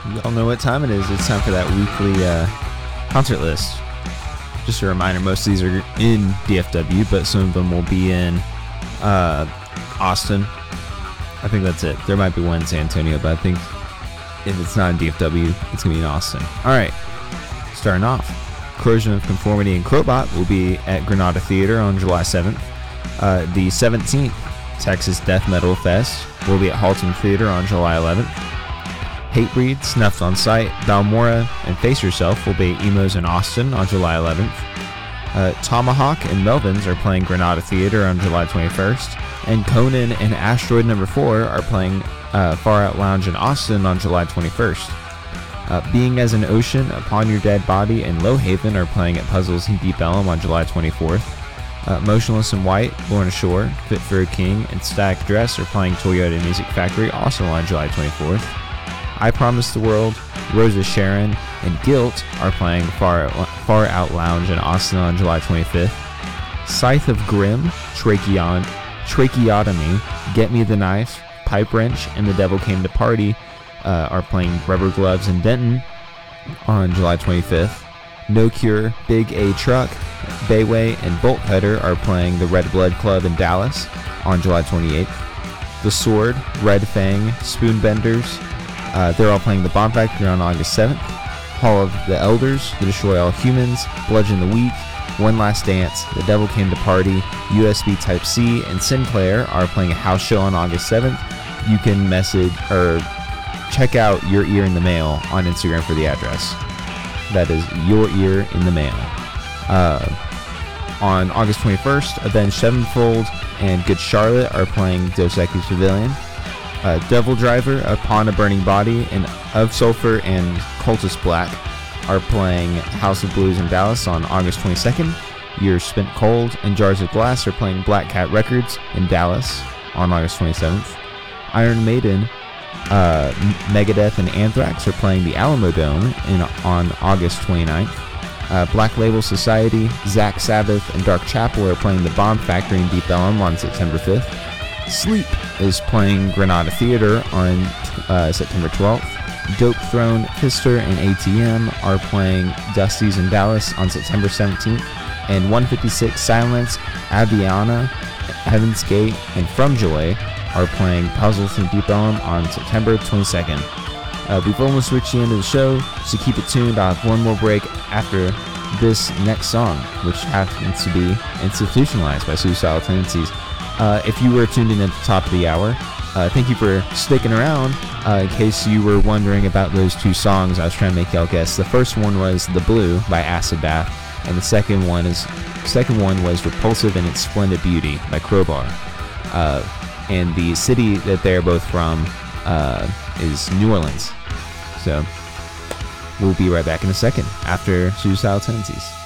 You all know what time it is. It's time for that weekly concert list. Just a reminder, most of these are in DFW, but some of them will be in Austin. I think that's it. There might be one in San Antonio, but I think if it's not in DFW, it's going to be in Austin. All right, starting off. Corrosion of Conformity and Crobot will be at Granada Theater on July 7th. The 17th, Texas Death Metal Fest will be at Halton Theater on July 11th. Hatebreed, Snuffed on Sight, Balmora, and Face Yourself will be at Emos in Austin on July 11th. Tomahawk and Melvins are playing Granada Theater on July 21st. And Conan and Asteroid No. 4 are playing Far Out Lounge in Austin on July 21st. Being as an Ocean, Upon Your Dead Body, and Low Haven are playing at Puzzles in Deep Ellum on July 24th. Motionless in White, Lorna Shore, Fit for a King, and Static Dress are playing Toyota Music Factory also on July 24th. I Promise the World, Rosa Sharon, and Guilt are playing Far Out Lounge in Austin on July 25th. Scythe of Grim, Tracheotomy, Get Me the Knife, Pipe Wrench, and The Devil Came to Party are playing Rubber Gloves in Denton on July 25th. No Cure, Big A Truck, Bayway, and Bolt Cutter are playing the Red Blood Club in Dallas on July 28th. The Sword, Red Fang, Spoonbenders, they're all playing the Bomb Factory on August 7th. Hall of the Elders, The Destroy All Humans, Bludgeon the Weak, One Last Dance, The Devil Came to Party, USB Type-C, and Sinclair are playing a house show on August 7th. You can message or check out Your Ear in the Mail on Instagram for the address. That is Your Ear in the Mail. On August 21st, Avenged Sevenfold and Good Charlotte are playing Dos Equis Pavilion. Devil Driver, Upon a Burning Body, and Of Sulfur and Cultist Black are playing House of Blues in Dallas on August 22nd. Years Spent Cold and Jars of Glass are playing Black Cat Records in Dallas on August 27th. Iron Maiden, Megadeth, and Anthrax are playing the Alamo Dome on August 29th. Black Label Society, Zack Sabbath, and Dark Chapel are playing the Bomb Factory in Deep Ellum on September 5th. Sleep is playing Granada Theater on September 12th. Dope Throne, Fister, and ATM are playing Dusty's in Dallas on September 17th. And 156 Silence, Aviana, Heaven's Gate, and From Joy are playing Puzzles in Deep Ellum on September 22nd. We've almost reached the end of the show, so keep it tuned. I'll have one more break after this next song, which happens to be Institutionalized by Suicidal Tendencies. If you were tuned in at the top of the hour, thank you for sticking around. In case you were wondering about those two songs, I was trying to make y'all guess. The first one was The Blue by Acid Bath, and the second one was Repulsive in Its Splendid Beauty by Crowbar. And the city that they're both from is New Orleans. So we'll be right back in a second after Suicidal Tendencies.